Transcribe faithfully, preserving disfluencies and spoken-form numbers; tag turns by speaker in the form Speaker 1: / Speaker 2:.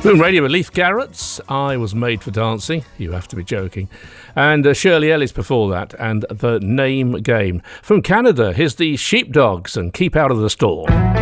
Speaker 1: Boom Radio with Leif Garrett's I Was Made for Dancing. You have to be joking. And uh, Shirley Ellis before that, and The Name Game. From Canada, here's the Sheepdogs and Keep Out of the Storm.